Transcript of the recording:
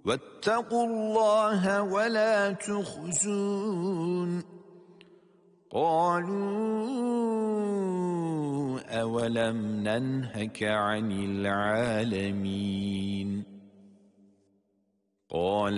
واتقوا الله ولا تخزون قالوا أولم ننهك عن العالمين قال